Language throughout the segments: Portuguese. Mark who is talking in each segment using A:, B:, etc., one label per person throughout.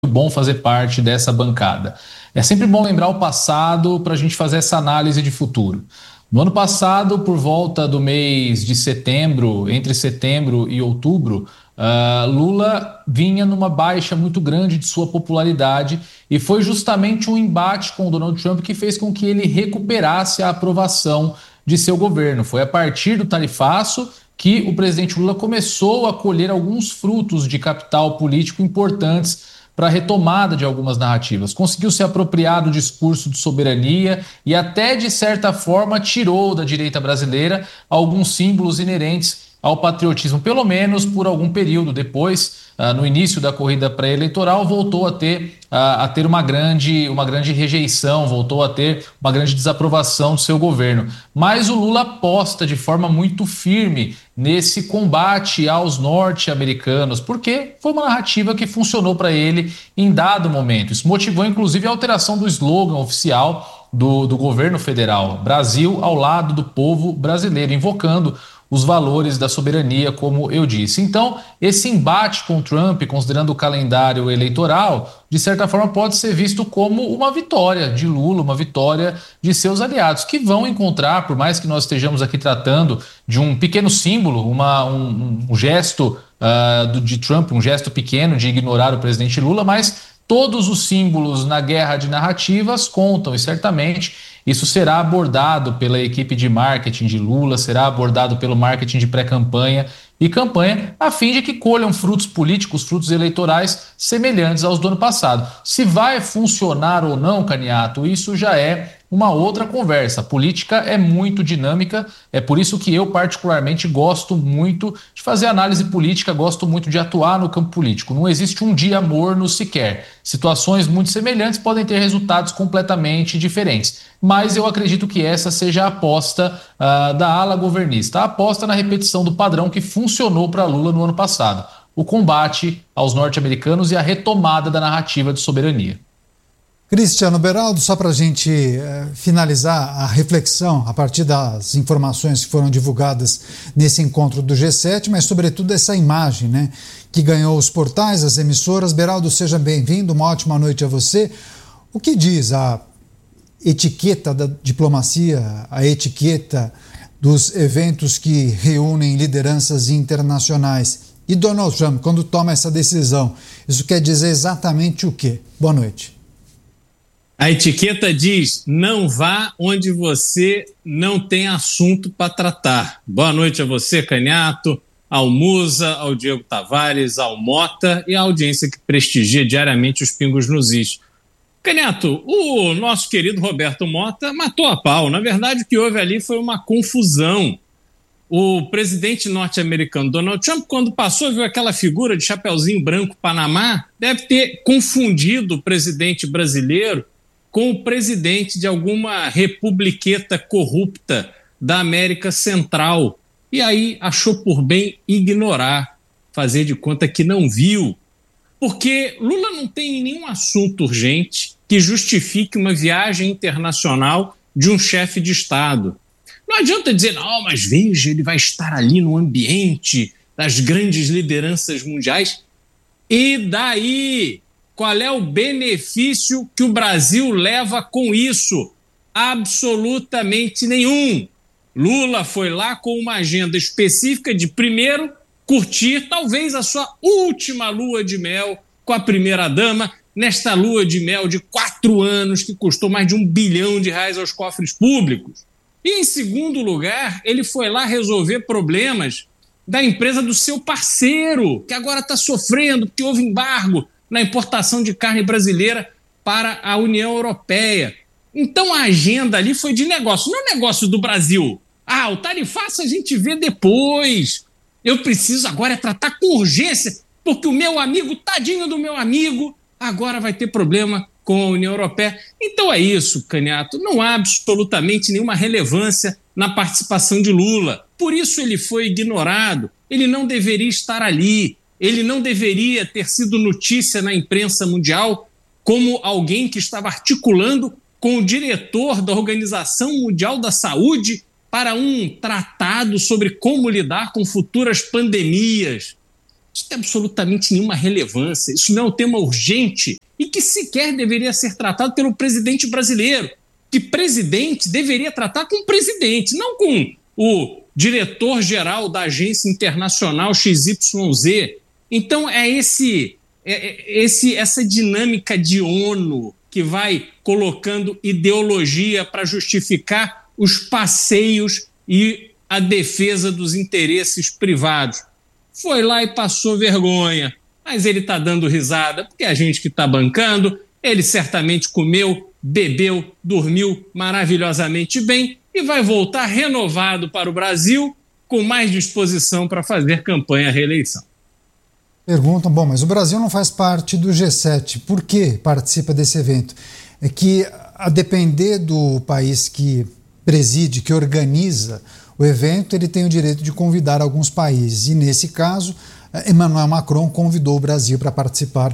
A: bom fazer parte dessa bancada. É sempre bom lembrar o passado para a gente fazer essa análise de futuro. No ano passado, por volta do mês de setembro, entre setembro e outubro, Lula vinha numa baixa muito grande de sua popularidade e foi justamente um embate com o Donald Trump que fez com que ele recuperasse a aprovação de seu governo. Foi a partir do tarifaço que o presidente Lula começou a colher alguns frutos de capital político importantes para a retomada de algumas narrativas. Conseguiu se apropriar do discurso de soberania e até, de certa forma, tirou da direita brasileira alguns símbolos inerentes ao patriotismo, pelo menos por algum período. Depois, no início da corrida pré-eleitoral, voltou a ter uma grande rejeição, voltou a ter uma grande desaprovação do seu governo. Mas o Lula aposta de forma muito firme nesse combate aos norte-americanos, porque foi uma narrativa que funcionou para ele em dado momento. Isso motivou, inclusive, a alteração do slogan oficial do governo federal: Brasil ao lado do povo brasileiro, invocando os valores da soberania, como eu disse. Então, esse embate com Trump, considerando o calendário eleitoral, de certa forma pode ser visto como uma vitória de Lula, uma vitória de seus aliados, que vão encontrar, por mais que nós estejamos aqui tratando de um pequeno símbolo, um gesto de Trump, um gesto pequeno de ignorar o presidente Lula, mas todos os símbolos na guerra de narrativas contam, e certamente isso será abordado pela equipe de marketing de Lula, será abordado pelo marketing de pré-campanha e campanha, a fim de que colham frutos políticos, frutos eleitorais semelhantes aos do ano passado. Se vai funcionar ou não, Caniato, isso já é uma outra conversa. A política é muito dinâmica, é por isso que eu particularmente gosto muito de fazer análise política, gosto muito de atuar no campo político. Não existe um dia morno sequer. Situações muito semelhantes podem ter resultados completamente diferentes. Mas eu acredito que essa seja a aposta da ala governista, a aposta na repetição do padrão que funcionou para Lula no ano passado: o combate aos norte-americanos e a retomada da narrativa de soberania.
B: Cristiano Beraldo, só para a gente finalizar a reflexão a partir das informações que foram divulgadas nesse encontro do G7, mas sobretudo essa imagem, né, que ganhou os portais, as emissoras. Beraldo, seja bem-vindo, uma ótima noite a você. O que diz a etiqueta da diplomacia, a etiqueta dos eventos que reúnem lideranças internacionais? E Donald Trump, quando toma essa decisão, isso quer dizer exatamente o quê? Boa noite.
C: A etiqueta diz: não vá onde você não tem assunto para tratar. Boa noite a você, Caniato, ao Musa, ao Diego Tavares, ao Mota e à audiência que prestigia diariamente os Pingos nos Is. Caniato, o nosso querido Roberto Mota matou a pau. Na verdade, o que houve ali foi uma confusão. O presidente norte-americano Donald Trump, quando passou, viu aquela figura de chapeuzinho branco Panamá, deve ter confundido o presidente brasileiro com o presidente de alguma republiqueta corrupta da América Central. E aí achou por bem ignorar, fazer de conta que não viu. Porque Lula não tem nenhum assunto urgente que justifique uma viagem internacional de um chefe de Estado. Não adianta dizer: não, mas veja, ele vai estar ali no ambiente das grandes lideranças mundiais. E daí? Qual é o benefício que o Brasil leva com isso? Absolutamente nenhum. Lula foi lá com uma agenda específica de, primeiro, curtir talvez a sua última lua de mel com a primeira-dama, nesta lua de mel de 4 anos que custou mais de R$1 bilhão aos cofres públicos. E, em segundo lugar, ele foi lá resolver problemas da empresa do seu parceiro, que agora está sofrendo porque houve embargo na importação de carne brasileira para a União Europeia. Então a agenda ali foi de negócio, não negócio do Brasil. O tarifaço a gente vê depois. Eu preciso agora tratar com urgência, porque o meu amigo, tadinho do meu amigo, agora vai ter problema com a União Europeia. Então é isso, Caniato. Não há absolutamente nenhuma relevância na participação de Lula. Por isso ele foi ignorado. Ele não deveria estar ali. Ele não deveria ter sido notícia na imprensa mundial como alguém que estava articulando com o diretor da Organização Mundial da Saúde para um tratado sobre como lidar com futuras pandemias. Isso tem absolutamente nenhuma relevância. Isso não é um tema urgente e que sequer deveria ser tratado pelo presidente brasileiro. Que presidente deveria tratar com o presidente, não com o diretor-geral da agência internacional XYZ. Então essa dinâmica de ONU que vai colocando ideologia para justificar os passeios e a defesa dos interesses privados. Foi lá e passou vergonha, mas ele está dando risada, porque é a gente que está bancando, ele certamente comeu, bebeu, dormiu maravilhosamente bem e vai voltar renovado para o Brasil com mais disposição para fazer campanha à reeleição.
B: Perguntam, bom, mas o Brasil não faz parte do G7, por que participa desse evento? É que, a depender do país que preside, que organiza o evento, ele tem o direito de convidar alguns países. E, nesse caso, Emmanuel Macron convidou o Brasil para participar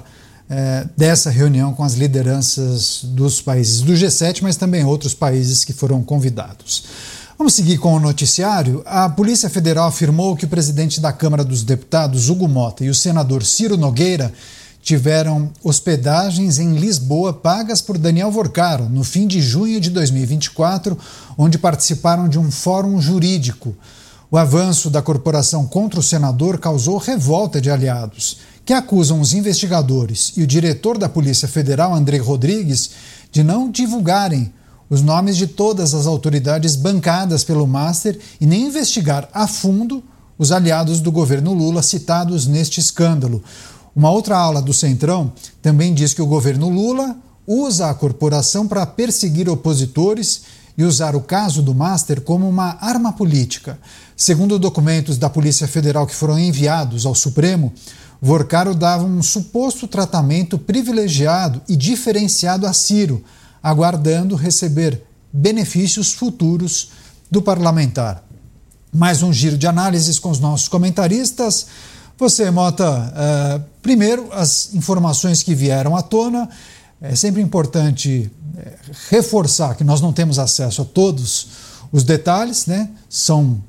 B: dessa reunião com as lideranças dos países do G7, mas também outros países que foram convidados. Vamos seguir com o noticiário. A Polícia Federal afirmou que o presidente da Câmara dos Deputados, Hugo Motta, e o senador Ciro Nogueira tiveram hospedagens em Lisboa pagas por Daniel Worcaro no fim de junho de 2024, onde participaram de um fórum jurídico. O avanço da corporação contra o senador causou revolta de aliados, que acusam os investigadores e o diretor da Polícia Federal, André Rodrigues, de não divulgarem os nomes de todas as autoridades bancadas pelo Master e nem investigar a fundo os aliados do governo Lula citados neste escândalo. Uma outra ala do Centrão também diz que o governo Lula usa a corporação para perseguir opositores e usar o caso do Master como uma arma política. Segundo documentos da Polícia Federal que foram enviados ao Supremo, Worcaro dava um suposto tratamento privilegiado e diferenciado a Ciro, aguardando receber benefícios futuros do parlamentar. Mais um giro de análises com os nossos comentaristas. Você, Mota, primeiro, as informações que vieram à tona. É sempre importante reforçar que nós não temos acesso a todos os detalhes, né? São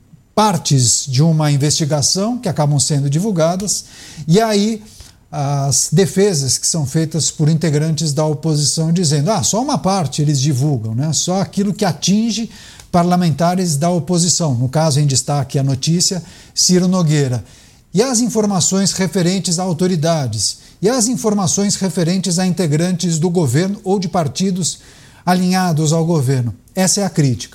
B: partes de uma investigação que acabam sendo divulgadas, e aí as defesas que são feitas por integrantes da oposição dizendo só uma parte eles divulgam, né? Só aquilo que atinge parlamentares da oposição. No caso, em destaque a notícia, Ciro Nogueira. E as informações referentes a autoridades, e as informações referentes a integrantes do governo ou de partidos alinhados ao governo. Essa é a crítica.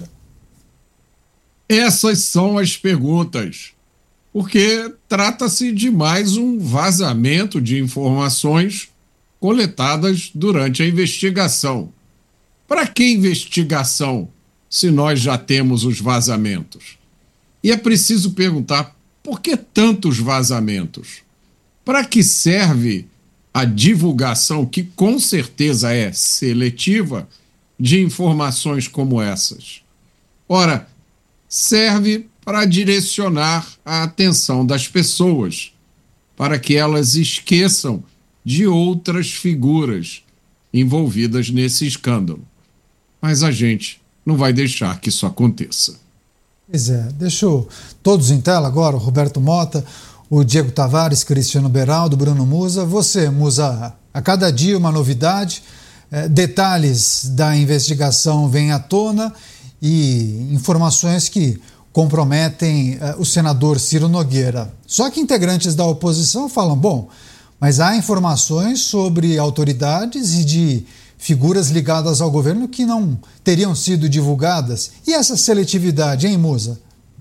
D: Essas são as perguntas, porque trata-se de mais um vazamento de informações coletadas durante a investigação. Para que investigação, se nós já temos os vazamentos? E é preciso perguntar, por que tantos vazamentos? Para que serve a divulgação, que com certeza é seletiva, de informações como essas? Ora, serve para direcionar a atenção das pessoas, para que elas esqueçam de outras figuras envolvidas nesse escândalo. Mas a gente não vai deixar que isso aconteça.
B: Pois é, deixo todos em tela agora, o Roberto Mota, o Diego Tavares, Cristiano Beraldo, Bruno Musa. Você, Musa, a cada dia uma novidade, detalhes da investigação vêm à tona e informações que comprometem o senador Ciro Nogueira. Só que integrantes da oposição falam, bom, mas há informações sobre autoridades e de figuras ligadas ao governo que não teriam sido divulgadas. E essa seletividade, hein, Musa?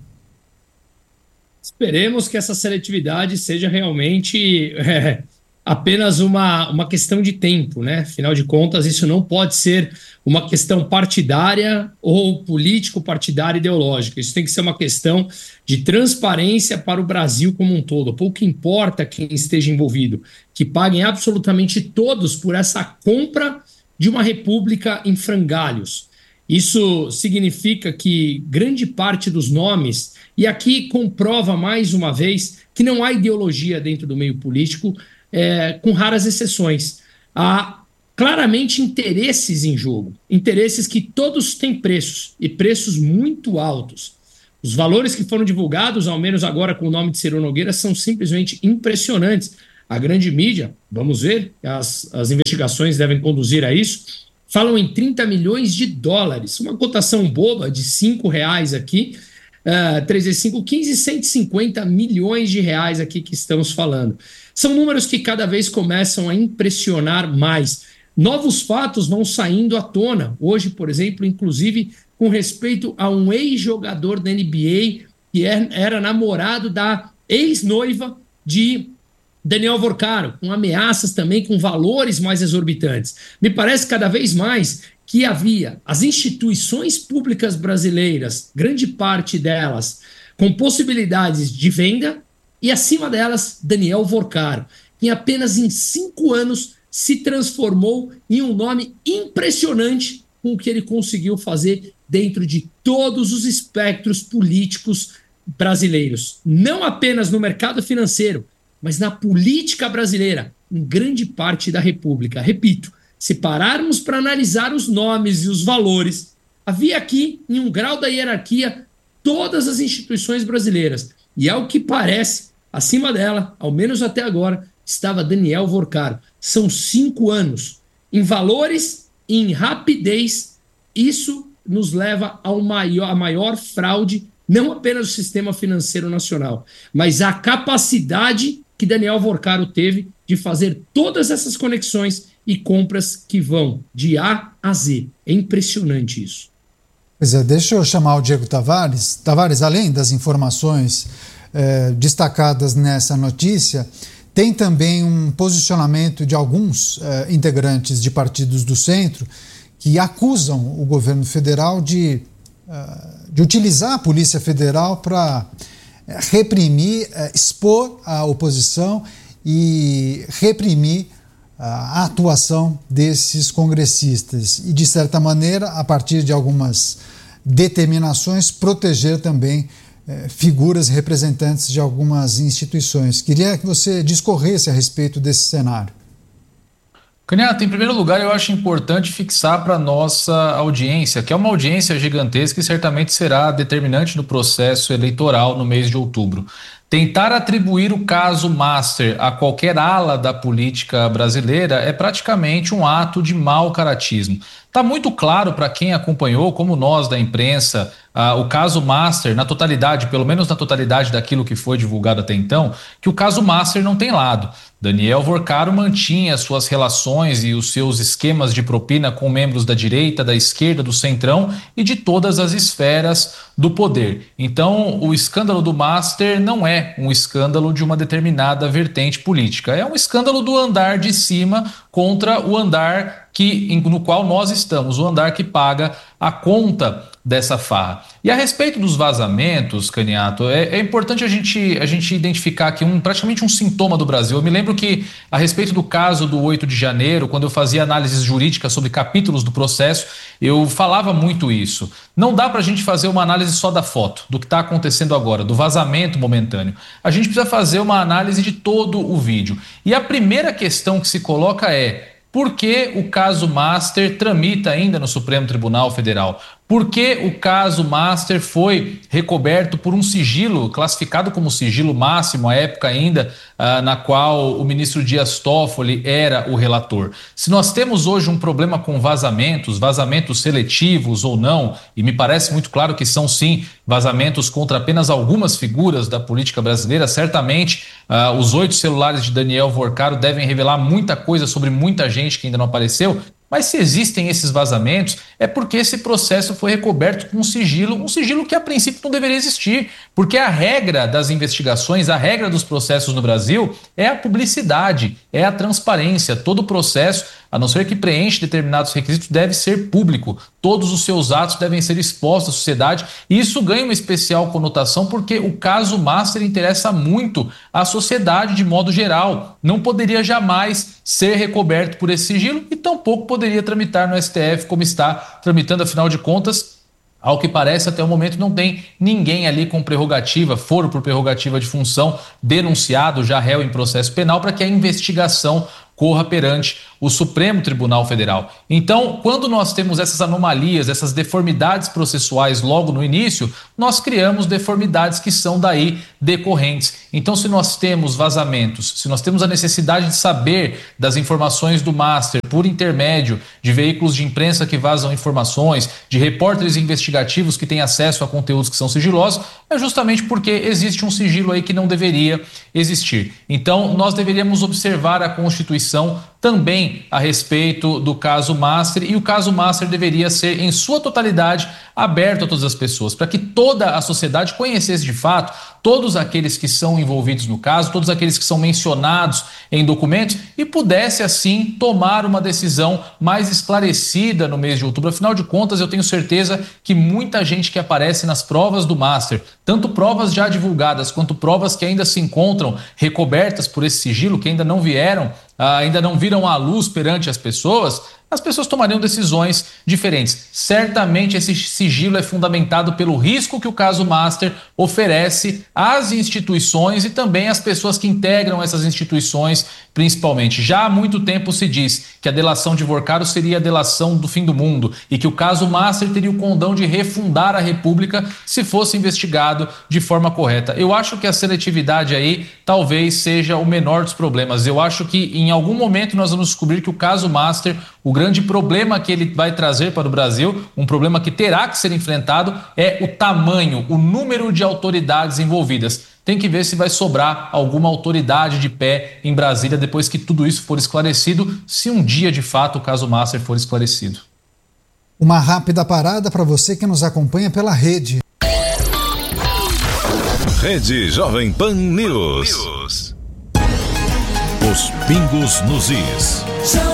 E: Esperemos que essa seletividade seja realmente apenas uma questão de tempo, né? Afinal de contas, isso não pode ser uma questão partidária ou político-partidária ideológica. Isso tem que ser uma questão de transparência para o Brasil como um todo. Pouco importa quem esteja envolvido, que paguem absolutamente todos por essa compra de uma república em frangalhos. Isso significa que grande parte dos nomes, e aqui comprova mais uma vez que não há ideologia dentro do meio político, com raras exceções. Há claramente interesses em jogo, interesses que todos têm preços, e preços muito altos. Os valores que foram divulgados, ao menos agora com o nome de Ciro Nogueira, são simplesmente impressionantes. A grande mídia, vamos ver, as investigações devem conduzir a isso, falam em 30 milhões de dólares, uma cotação boba de R$5 aqui, 3 vezes 5, 15, 150 milhões de reais aqui que estamos falando. São números que cada vez começam a impressionar mais. Novos fatos vão saindo à tona. Hoje, por exemplo, inclusive com respeito a um ex-jogador da NBA que era namorado da ex-noiva de Daniel Vorcaro, com ameaças também, com valores mais exorbitantes. Me parece cada vez mais que havia as instituições públicas brasileiras, grande parte delas, com possibilidades de venda, e acima delas, Daniel Vorcaro, que apenas em 5 anos se transformou em um nome impressionante com o que ele conseguiu fazer dentro de todos os espectros políticos brasileiros. Não apenas no mercado financeiro, mas na política brasileira, em grande parte da República. Repito, se pararmos para analisar os nomes e os valores, havia aqui, em um grau da hierarquia, todas as instituições brasileiras. E ao que parece, acima dela, ao menos até agora, estava Daniel Vorcaro. São 5 anos. Em valores e em rapidez, isso nos leva à maior fraude, não apenas do sistema financeiro nacional, mas a capacidade que Daniel Vorcaro teve de fazer todas essas conexões e compras que vão de A a Z. É impressionante isso.
B: Pois é, deixa eu chamar o Diego Tavares. Tavares, além das informações destacadas nessa notícia, tem também um posicionamento de alguns integrantes de partidos do centro que acusam o governo federal de utilizar a Polícia Federal para reprimir, expor a oposição e reprimir a atuação desses congressistas e, de certa maneira, a partir de algumas determinações, proteger também figuras representantes de algumas instituições. Queria que você discorresse a respeito desse cenário.
A: Canhato, em primeiro lugar, eu acho importante fixar para a nossa audiência, que é uma audiência gigantesca e certamente será determinante no processo eleitoral no mês de outubro. Tentar atribuir o caso Master a qualquer ala da política brasileira é praticamente um ato de mau caratismo. Está muito claro para quem acompanhou, como nós da imprensa, o caso Master, na totalidade, pelo menos na totalidade daquilo que foi divulgado até então, que o caso Master não tem lado. Daniel Vorcaro mantinha suas relações e os seus esquemas de propina com membros da direita, da esquerda, do centrão e de todas as esferas do poder. Então, o escândalo do Master não é um escândalo de uma determinada vertente política. É um escândalo do andar de cima contra o andar no qual nós estamos, o andar que paga a conta dessa farra. E a respeito dos vazamentos, Canhato, é importante a gente identificar aqui praticamente um sintoma do Brasil. Eu me lembro que, a respeito do caso do 8 de janeiro, quando eu fazia análises jurídicas sobre capítulos do processo, eu falava muito isso. Não dá para a gente fazer uma análise só da foto, do que está acontecendo agora, do vazamento momentâneo. A gente precisa fazer uma análise de todo o vídeo. E a primeira questão que se coloca é: por que o caso Master tramita ainda no Supremo Tribunal Federal? Por que o caso Master foi recoberto por um sigilo, classificado como sigilo máximo, à época ainda na qual o ministro Dias Toffoli era o relator? Se nós temos hoje um problema com vazamentos seletivos ou não, e me parece muito claro que são sim vazamentos contra apenas algumas figuras da política brasileira, certamente os 8 celulares de Daniel Vorcaro devem revelar muita coisa sobre muita gente que ainda não apareceu. Mas se existem esses vazamentos, é porque esse processo foi recoberto com um sigilo que a princípio não deveria existir, porque a regra das investigações, a regra dos processos no Brasil é a publicidade, é a transparência. Todo o processo, a não ser que preenche determinados requisitos, deve ser público. Todos os seus atos devem ser expostos à sociedade, e isso ganha uma especial conotação porque o caso Master interessa muito à sociedade de modo geral. Não poderia jamais ser recoberto por esse sigilo e tampouco poderia tramitar no STF como está tramitando. Afinal de contas, ao que parece, até o momento não tem ninguém ali com prerrogativa, foro por prerrogativa de função, denunciado, já réu em processo penal, para que a investigação corra perante o Supremo Tribunal Federal. Então, quando nós temos essas anomalias, essas deformidades processuais logo no início, nós criamos deformidades que são daí decorrentes. Então, se nós temos vazamentos, se nós temos a necessidade de saber das informações do Master por intermédio de veículos de imprensa que vazam informações, de repórteres investigativos que têm acesso a conteúdos que são sigilosos, é justamente porque existe um sigilo aí que não deveria existir. Então, nós deveríamos observar a Constituição também a respeito do caso Master, e o caso Master deveria ser, em sua totalidade, aberto a todas as pessoas, para que toda a sociedade conhecesse de fato todos aqueles que são envolvidos no caso, todos aqueles que são mencionados em documentos, e pudesse, assim, tomar uma decisão mais esclarecida no mês de outubro. Afinal de contas, eu tenho certeza que muita gente que aparece nas provas do Master, tanto provas já divulgadas, quanto provas que ainda se encontram recobertas por esse sigilo, que ainda não viram à luz perante as pessoas tomariam decisões diferentes. Certamente esse sigilo é fundamentado pelo risco que o caso Master oferece às instituições e também às pessoas que integram essas instituições, principalmente. Já há muito tempo se diz que a delação de Vorcaro seria a delação do fim do mundo e que o caso Master teria o condão de refundar a República se fosse investigado de forma correta. Eu acho que a seletividade aí talvez seja o menor dos problemas. Eu acho que em algum momento nós vamos descobrir que o caso Master, o grande problema que ele vai trazer para o Brasil, um problema que terá que ser enfrentado, é o tamanho, o número de autoridades envolvidas. Tem que ver se vai sobrar alguma autoridade de pé em Brasília depois que tudo isso for esclarecido, se um dia de fato o caso Master for esclarecido.
B: Uma rápida parada para você que nos acompanha pela rede.
F: Rede Jovem Pan News. Os pingos nos is.